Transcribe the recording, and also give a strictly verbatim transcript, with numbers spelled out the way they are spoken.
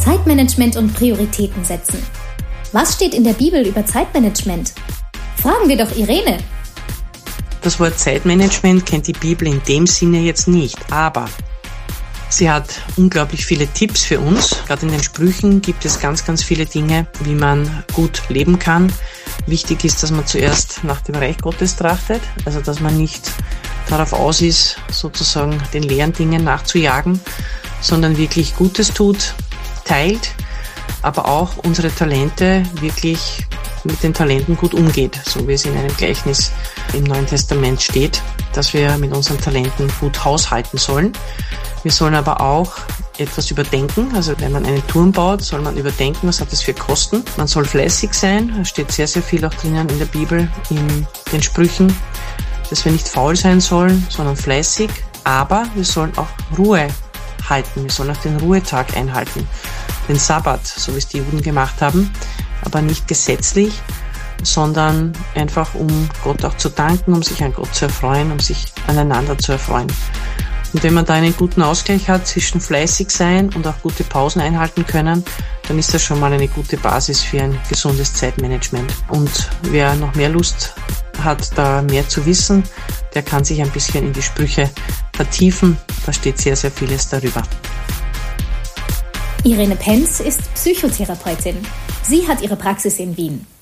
Zeitmanagement und Prioritäten setzen. Was steht in der Bibel über Zeitmanagement? Fragen wir doch Irene. Das Wort Zeitmanagement kennt die Bibel in dem Sinne jetzt nicht, aber sie hat unglaublich viele Tipps für uns. Gerade in den Sprüchen gibt es ganz, ganz viele Dinge, wie man gut leben kann. Wichtig ist, dass man zuerst nach dem Reich Gottes trachtet, also dass man nicht darauf aus ist, sozusagen den leeren Dingen nachzujagen, sondern wirklich Gutes tut, teilt, aber auch unsere Talente wirklich mit den Talenten gut umgeht, so wie es in einem Gleichnis im Neuen Testament steht, dass wir mit unseren Talenten gut haushalten sollen. Wir sollen aber auch etwas überdenken, also wenn man einen Turm baut, soll man überdenken, was hat das für Kosten. Man soll fleißig sein, da steht sehr, sehr viel auch drinnen in der Bibel, in den Sprüchen, dass wir nicht faul sein sollen, sondern fleißig, aber wir sollen auch Ruhe halten, wir sollen auch den Ruhetag einhalten, den Sabbat, so wie es die Juden gemacht haben, aber nicht gesetzlich, sondern einfach um Gott auch zu danken, um sich an Gott zu erfreuen, um sich aneinander zu erfreuen. Und wenn man da einen guten Ausgleich hat zwischen fleißig sein und auch gute Pausen einhalten können, dann ist das schon mal eine gute Basis für ein gesundes Zeitmanagement. Und wer noch mehr Lust hat, da mehr zu wissen, der kann sich ein bisschen in die Sprüche vertiefen. Da steht sehr, sehr vieles darüber. Irene Penz ist Psychotherapeutin. Sie hat ihre Praxis in Wien.